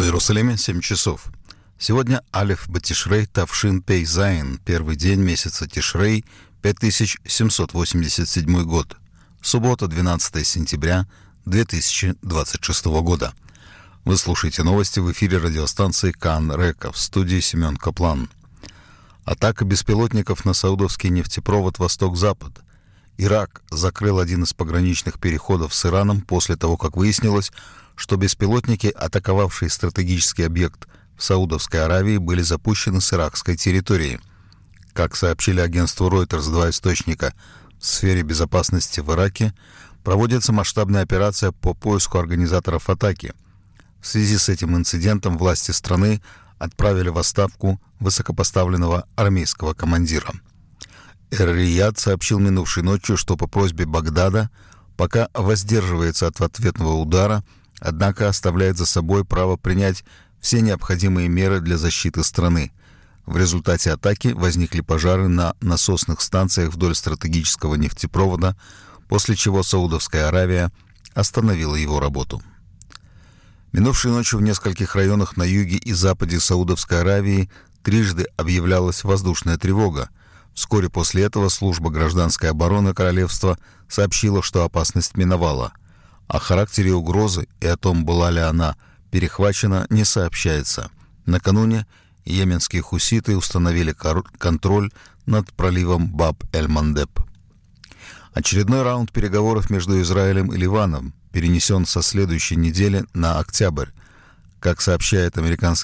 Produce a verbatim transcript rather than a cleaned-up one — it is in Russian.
Иерусалиме семь часов. Сегодня Алеф Батишрей Тавшин Пей Зайн, первый день месяца Тишрей, пять тысяч семьсот восемьдесят седьмой год. Суббота, двенадцатое сентября две тысячи двадцать шестого года. Вы слушаете новости в эфире радиостанции Кан Река, в студии Семен Каплан. Атака беспилотников на саудовский нефтепровод «Восток-Запад». Ирак закрыл один из пограничных переходов с Ираном после того, как выяснилось, что беспилотники, атаковавшие стратегический объект в Саудовской Аравии, были запущены с иракской территории. Как сообщили агентству Reuters два источника в сфере безопасности в Ираке, проводится масштабная операция по поиску организаторов атаки. В связи с этим инцидентом власти страны отправили в отставку высокопоставленного армейского командира. Эр-Рияд сообщил минувшей ночью, что по просьбе Багдада пока воздерживается от ответного удара, однако оставляет за собой право принять все необходимые меры для защиты страны. В результате атаки возникли пожары на насосных станциях вдоль стратегического нефтепровода, после чего Саудовская Аравия остановила его работу. Минувшей ночью в нескольких районах на юге и западе Саудовской Аравии трижды объявлялась воздушная тревога. Вскоре после этого служба гражданской обороны королевства сообщила, что опасность миновала. О характере угрозы и о том, была ли она перехвачена, не сообщается. Накануне йеменские хуситы установили контроль над проливом Баб-эль-Мандеб. Очередной раунд переговоров между Израилем и Ливаном перенесен со следующей недели на октябрь. Как сообщает американский